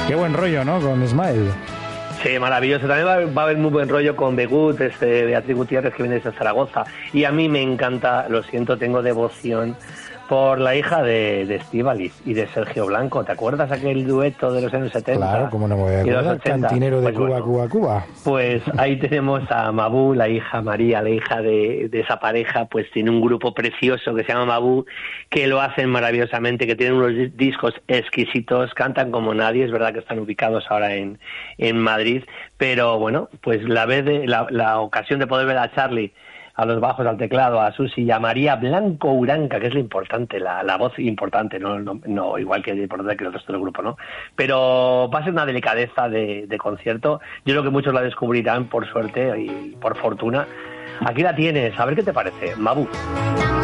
Qué buen rollo, ¿no? Con Smile. Sí, maravilloso. También va a haber muy buen rollo con Begut, Beatriz Gutiérrez, que viene desde Zaragoza. Y a mí me encanta, lo siento, tengo devoción por la hija de Estíbaliz y de Sergio Blanco. ¿Te acuerdas aquel dueto de los años 70? Claro, como no me voy a acordar, Cantinero de Cuba, Cuba, Cuba. Pues ahí tenemos a Mabú, la hija María, la hija de esa pareja, pues tiene un grupo precioso que se llama Mabú, que lo hacen maravillosamente, que tienen unos discos exquisitos, cantan como nadie. Es verdad que están ubicados ahora en Madrid, pero bueno, pues la ocasión de poder ver a Charlie a los bajos, al teclado, a Susi y a María Blanco Uranca, que es lo importante, la voz importante, no igual que importante que el resto del grupo, ¿no? Pero va a ser una delicadeza de concierto. Yo creo que muchos la descubrirán por suerte y por fortuna. Aquí la tienes, a ver qué te parece, Mabú.